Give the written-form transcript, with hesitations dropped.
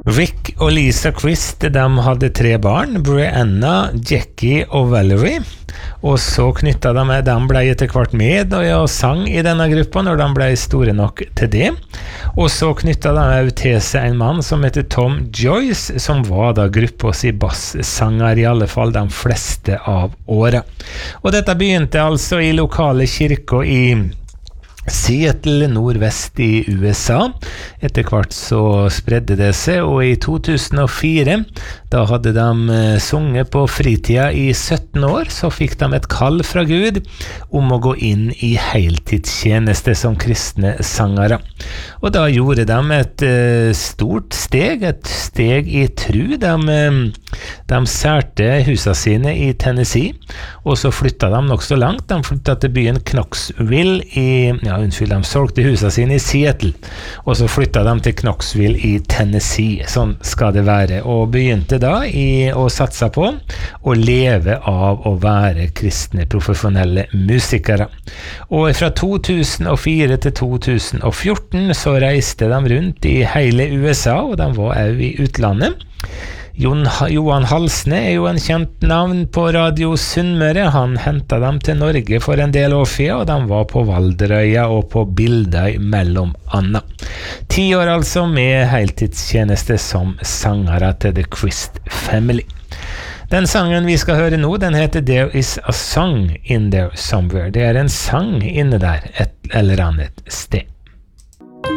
Rick og Lisa Christ, de hadde 3 barn, Brianna, Jackie og Valerie, og så knyttet de ble etter hvert med og sang i denne gruppa når de ble store nok til det, og så knyttet de til seg en mann som heter Tom Joyce, som var da gruppas i basssanger i alle fall de fleste av året. Og dette begynte altså i lokale kirker i Seattle, nordvest i USA. Etter hvert så spredde det seg, og i 2004, da hadde de sunget på fritida i 17 år, så fikk de et kall fra Gud om å gå inn i heltidstjeneste som kristne sangere. Og da gjorde de et stort steg, et steg i tru. De særte husa sine i Tennessee, og så flyttet de nok så langt. De flyttet til byen Knoxville de solgte husa sine i Seattle, og så flyttet de til Knoxville i Tennessee. Sånn skal det være, og begynte da å satse på å leve av å være kristne profesjonelle musikere. Og fra 2004 til 2014 så reiste de rundt i hele USA, og de var også i utlandet. Johan Halsne jo en kjent navn på Radio Sunnmøre. Han hentet dem til Norge for en del år siden, og de var på Valderøya og på Bildøy mellom annet. 10 år altså med heltidstjeneste som sangere til The Christ Family. Den sangen vi skal høre nå, den heter There is a song in there somewhere. Det en sang inne der et eller annet sted.